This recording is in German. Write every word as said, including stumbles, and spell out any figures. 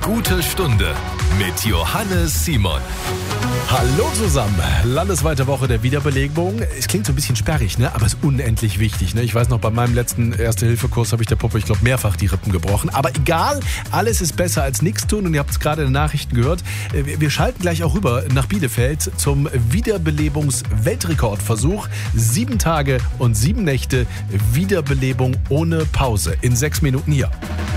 Gute Stunde mit Johannes Simon. Hallo zusammen. Landesweite Woche der Wiederbelebung. Es klingt so ein bisschen sperrig, ne? Aber es ist unendlich wichtig. Ne? Ich weiß noch, bei meinem letzten Erste-Hilfe-Kurs habe ich der Puppe, ich glaube, mehrfach die Rippen gebrochen. Aber egal, alles ist besser als nichts tun. Und ihr habt es gerade in den Nachrichten gehört. Wir schalten gleich auch rüber nach Bielefeld zum Wiederbelebungs-Weltrekordversuch. Sieben Tage und sieben Nächte Wiederbelebung ohne Pause. In sechs Minuten hier.